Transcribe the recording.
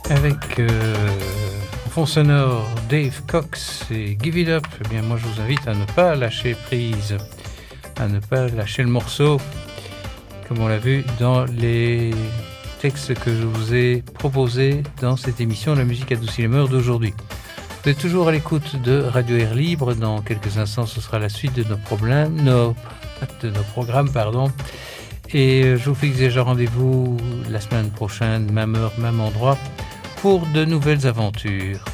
avec en fond sonore Dave Cox et Give It Up. Eh bien, moi, je vous invite à ne pas lâcher prise, à ne pas lâcher le morceau, comme on l'a vu dans les textes que je vous ai proposés dans cette émission La musique adoucit les mœurs d'aujourd'hui. Vous êtes toujours à l'écoute de Radio Air Libre. Dans quelques instants, ce sera la suite de nos programmes. Et je vous fixe déjà rendez-vous la semaine prochaine, même heure, même endroit, pour de nouvelles aventures.